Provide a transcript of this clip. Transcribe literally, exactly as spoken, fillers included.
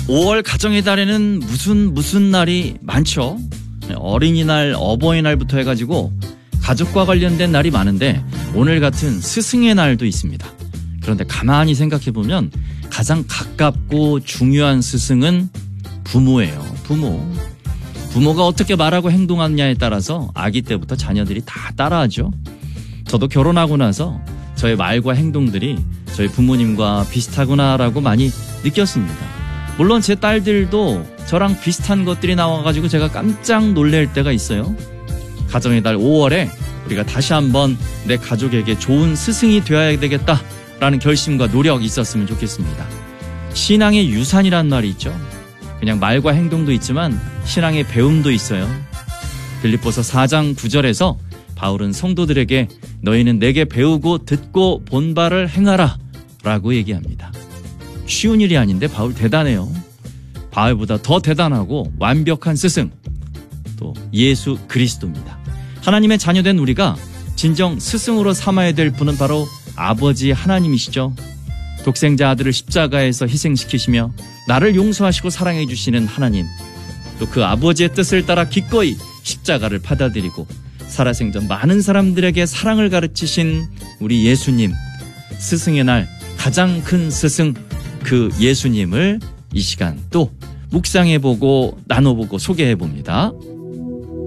오월 가정의 달에는 무슨 무슨 날이 많죠. 어린이날, 어버이날부터 해가지고 가족과 관련된 날이 많은데 오늘 같은 스승의 날도 있습니다. 그런데 가만히 생각해보면 가장 가깝고 중요한 스승은 부모예요. 부모. 부모가 어떻게 말하고 행동하느냐에 따라서 아기 때부터 자녀들이 다 따라하죠. 저도 결혼하고 나서 저의 말과 행동들이 저희 부모님과 비슷하구나라고 많이 느꼈습니다. 물론 제 딸들도 저랑 비슷한 것들이 나와가지고 제가 깜짝 놀랄 때가 있어요. 가정의 달 오월에 우리가 다시 한번 내 가족에게 좋은 스승이 되어야 되겠다라는 결심과 노력이 있었으면 좋겠습니다. 신앙의 유산이라는 말이 있죠. 그냥 말과 행동도 있지만 신앙의 배움도 있어요. 빌립보서 사 장 구 절에서 바울은 성도들에게 너희는 내게 배우고 듣고 본 바를 행하라 라고 얘기합니다. 쉬운 일이 아닌데 바울 대단해요. 바울보다 더 대단하고 완벽한 스승, 또 예수 그리스도입니다. 하나님의 자녀된 우리가 진정 스승으로 삼아야 될 분은 바로 아버지 하나님이시죠. 독생자 아들을 십자가에서 희생시키시며 나를 용서하시고 사랑해 주시는 하나님, 또 그 아버지의 뜻을 따라 기꺼이 십자가를 받아들이고 살아생전 많은 사람들에게 사랑을 가르치신 우리 예수님, 스승의 날 가장 큰 스승 그 예수님을 이 시간 또 묵상해보고 나눠보고 소개해봅니다.